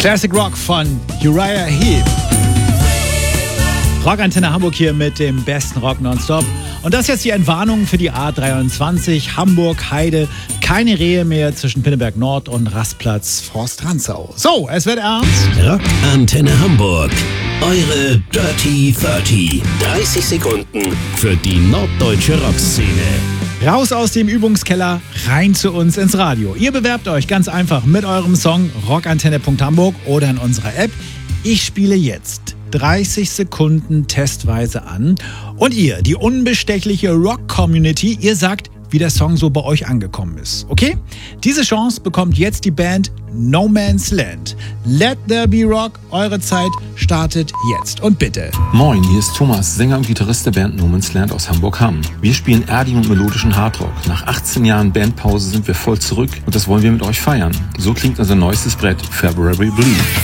Classic Rock von Uriah Heep. Rockantenne Hamburg hier mit dem besten Rock nonstop. Und das ist jetzt die Entwarnung für die A23 Hamburg-Heide. Keine Rehe mehr zwischen Pinneberg Nord und Rastplatz Forst-Rantzau. So, es wird ernst. Rockantenne Hamburg. Eure Dirty 30. 30 Sekunden für die norddeutsche Rockszene. Raus aus dem Übungskeller, rein zu uns ins Radio. Ihr bewerbt euch ganz einfach mit eurem Song rockantenne.hamburg oder in unserer App. Ich spiele jetzt 30 Sekunden testweise an. Und ihr, die unbestechliche Rock-Community, ihr sagt, wie der Song so bei euch angekommen ist. Okay? Diese Chance bekommt jetzt die Band No Man's Land. Let There Be Rock, eure Zeit startet jetzt. Und bitte. Moin, hier ist Thomas, Sänger und Gitarrist der Band No Man's Land aus Hamburg-Hamm. Wir spielen erdigen und melodischen Hardrock. Nach 18 Jahren Bandpause sind wir voll zurück und das wollen wir mit euch feiern. So klingt unser neuestes Brett, February Blue.